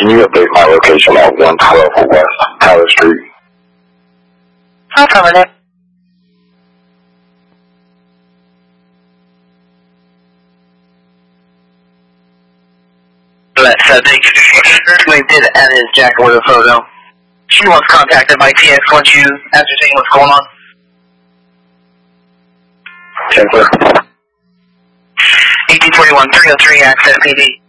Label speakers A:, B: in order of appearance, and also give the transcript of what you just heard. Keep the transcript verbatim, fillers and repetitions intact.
A: can you update my location at one twelve West Tyler Street?
B: I'll cover that. That subject we did edit Jack with a photo. She was contacted by T X once you, after seeing what's going on.
A: ten four.
B: eighteen forty-one, three oh three, access P D.